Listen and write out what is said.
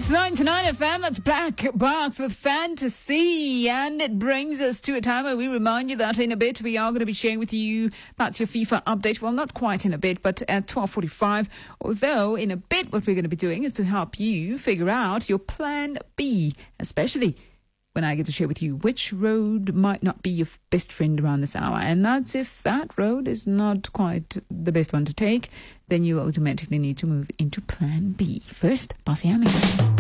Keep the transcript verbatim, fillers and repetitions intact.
It's ninety-nine F M, that's Black Box with Fantasy. And it brings us to a time where we remind you that in a bit we are going to be sharing with you, that's your FIFA update. Well, not quite in a bit, but at twelve forty-five. Although in a bit what we're going to be doing is to help you figure out your plan B, especially when I get to share with you which road might not be your best friend around this hour. And that's if that road is not quite the best one to take, then you'll automatically need to move into plan B. First, Bossy Aming.